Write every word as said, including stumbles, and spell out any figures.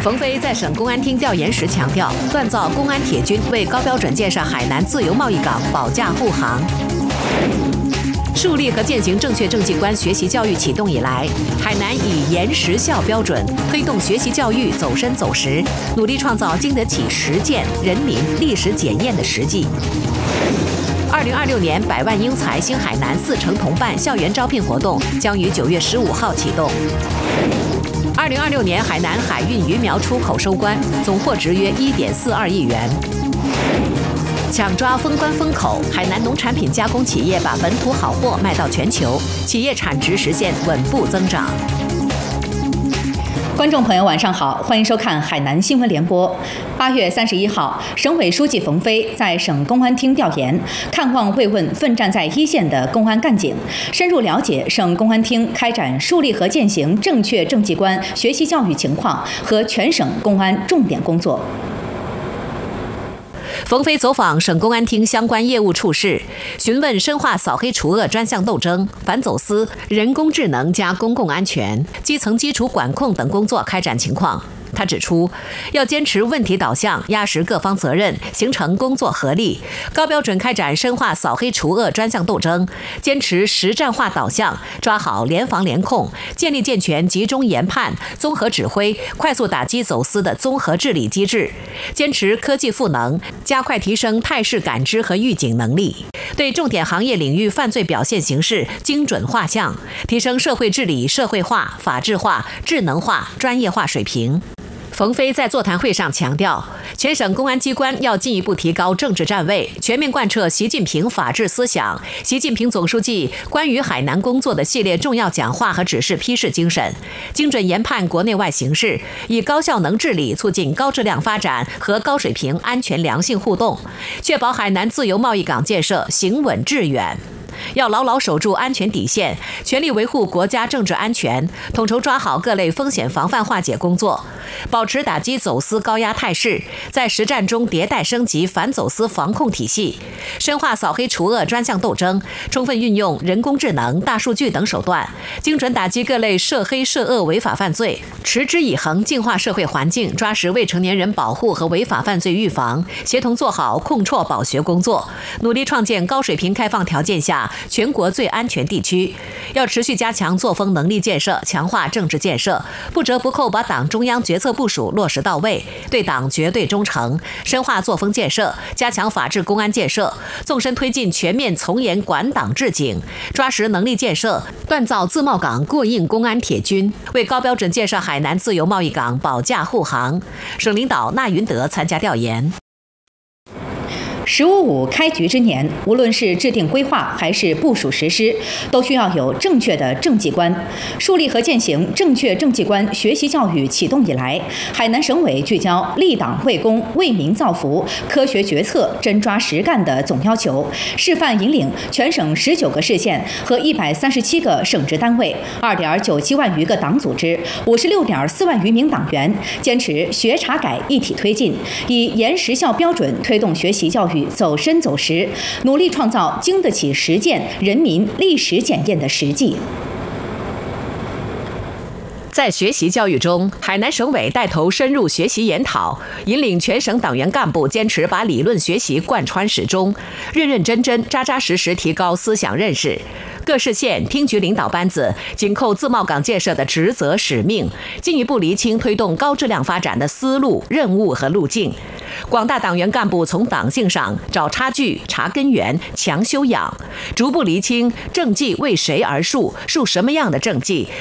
冯飞在省公安厅调研时强调，锻造公安铁军，为高标准建设海南自由贸易港保驾护航。树立和践行正确政绩观学习教育启动以来，海南以严实效标准推动学习教育走深走实，努力创造经得起实践、人民历史检验的实际。二零二六年百万英才兴海南四城同办校园招聘活动将于九月十五号启动。二零二六年海南海运鱼苗出口收官，总获值约一点四二亿元。抢抓封关风口，海南农产品加工企业把本土好货卖到全球，企业产值实现稳步增长。 观众朋友，晚上好，欢迎收看海南新闻联播。八月三十一号，省委书记冯飞在省公安厅调研，看望慰问奋战在一线的公安干警，深入了解省公安厅开展树立和践行正确政绩观学习教育情况和全省公安重点工作。 冯飞走访省公安厅相关业务处室，询问深化扫黑除恶专项斗争、反走私、人工智能加公共安全、基层基础管控等工作开展情况。他指出，要坚持问题导向，压实各方责任，形成工作合力，高标准开展深化扫黑除恶专项斗争，坚持实战化导向，抓好联防联控，建立健全集中研判、综合指挥、快速打击走私的综合治理机制，坚持科技赋能，加快提升态势感知和预警能力，对重点行业领域犯罪表现形式精准画像，提升社会治理社会化、法治化、智能化、专业化水平。冯飞在座谈会上强调，全省公安机关要进一步提高政治站位，全面贯彻习近平法治思想、习近平总书记关于海南工作的系列重要讲话和指示批示精神，精准研判国内外形势，以高效能治理促进高质量发展和高水平安全良性互动，确保海南自由贸易港建设行稳致远。要牢牢守住安全底线，全力维护国家政治安全，统筹抓好各类风险防范化解工作，保持打击走私高压态势，在实战中迭代升级反走私防控体系，深化扫黑除恶专项斗争，充分运用人工智能、大数据等手段，精准打击各类涉黑涉恶违法犯罪，持之以恒净化社会环境，抓实未成年人保护和违法犯罪预防，协同做好控辍保学工作，努力创建高水平开放条件下全国最安全地区。要持续加强作风能力建设，强化政治建设，不折不扣把党中央决策部署落实到位，对党绝对忠诚，深化作风建设，加强法治公安建设，纵深推进全面从严管党治警，抓实能力建设，锻造自贸港过硬公安铁军，为高标准建设海南自由贸易港保驾护航。省领导纳云德参加调研。 十五五开局之年，无论是制定规划还是部署实施，都需要有正确的政绩观。树立和践行正确政绩观学习教育启动以来，海南省委聚焦立党为公、为民造福、科学决策、真抓实干的总要求，示范引领全省十九个市县和一百三十七个省直单位、二点九七万余个党组织、五十六点四万余名党员，坚持学查改一体推进，以严实效标准推动学习教育走深走实，努力创造经得起实践、人民历史检验的实际。 在学习教育中，海南省委带头深入学习研讨，引领全省党员干部坚持把理论学习贯穿始终，认认真真、扎扎实实提高思想认识。各市县厅局领导班子紧扣自贸港建设的职责使命，进一步厘清推动高质量发展的思路、任务和路径。广大党员干部从党性上找差距、查根源、强修养，逐步厘清政绩为谁而树，树什么样的政绩，